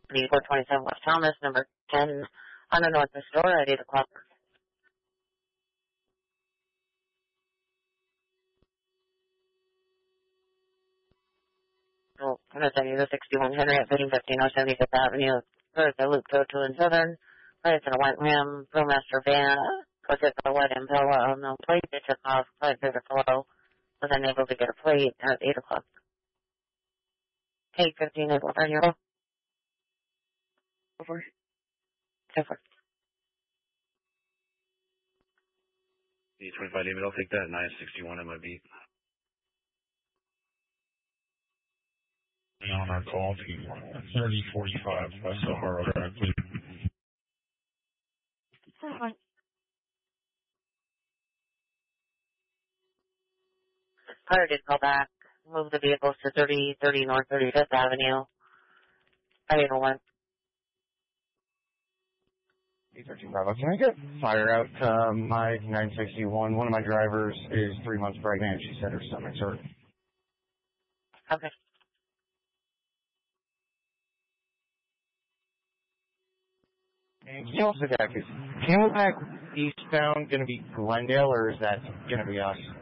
427 West Thomas, number 10 on the North Store at 8 o'clock. Oh, I'm going to send you the 61 Henry at 1515 75th Avenue. There's a Loop 202 in Southern. It's in a white Ram Brewmaster van. Was it the white Impala unknown plate? They took off, but there's a fellow was unable to get a plate at 8 o'clock. 8:15 April, turn your over. Over. 25 David, I'll take that. 961 at my beat. On our call to 3045 West Sahara Drive, please. Fire did call back. Move the vehicles to 3030 North 35th Avenue. 801. 813 Can I get fire out my 961? One of my drivers is 3 months pregnant. She said her stomach's hurt. Okay. And Camelback eastbound going to be Glendale, or is that going to be us?